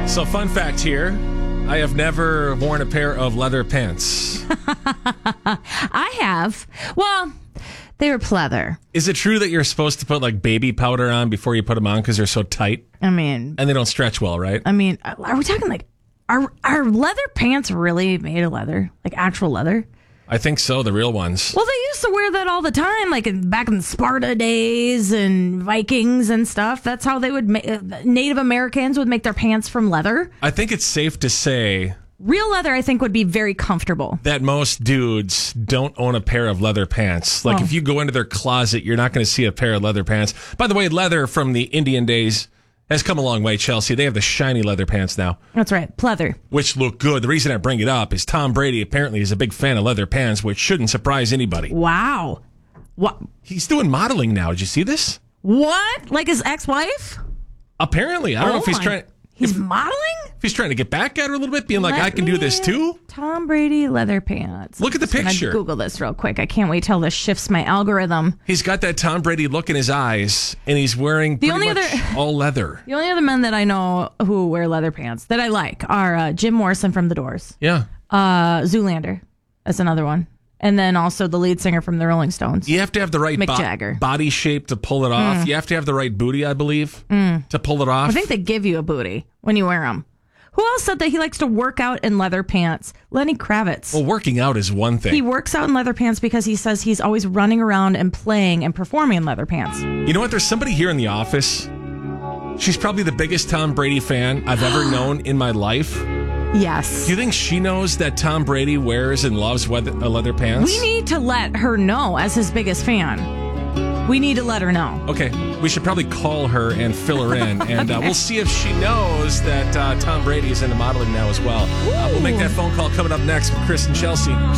So, fun fact here. I have never worn a pair of leather pants. I have. Well, they were pleather. Is it true that you're supposed to put like baby powder on before you put them on because they're so tight? I mean, And they don't stretch well, right? are we talking like, are leather pants really made of leather? Like actual leather? I think so, the real ones. Well, they used to wear that all the time, like back in Sparta days and Vikings and stuff. That's how they would Native Americans would make their pants from leather. I think it's safe to say Real leather, I think, would be very comfortable. that most dudes don't own a pair of leather pants. Like, if you go into their closet, you're not going to see a pair of leather pants. By the way, leather from the Indian days has come a long way, Chelsea. They have the shiny leather pants now, That's right, pleather. which look good. The reason I bring it up is Tom Brady apparently is a big fan of leather pants, which shouldn't surprise anybody. Wow. What? He's doing modeling now. Did you see this? What? Like his ex-wife? Apparently. I don't know if he's trying... He's modeling? If he's trying to get back at her a little bit, being like, I can do this too? Tom Brady leather pants. Look at the I'm just gonna picture. Google this real quick. I can't wait till this shifts my algorithm. He's got that Tom Brady look in his eyes, and he's wearing pretty only much all leather. The only other men that I know who wear leather pants that I like are Jim Morrison from The Doors. Yeah. Zoolander. That's another one. And then also the lead singer from the Rolling Stones. You have to have the right Mick Jagger. body shape to pull it off. You have to have the right booty, I believe, to pull it off. I think they give you a booty when you wear them. Who else said that he likes to work out in leather pants? Lenny Kravitz. Well, working out is one thing. He works out in leather pants because he says he's always running around and playing and performing in leather pants. You know what? There's somebody here in the office. She's probably the biggest Tom Brady fan I've ever known in my life. Yes. Do you think she knows that Tom Brady wears and loves leather pants? We need to let her know as his biggest fan. We need to let her know. Okay, we should probably call her and fill her in, and we'll see if she knows that Tom Brady is into modeling now as well. We'll make that phone call coming up next with Chris and Chelsea.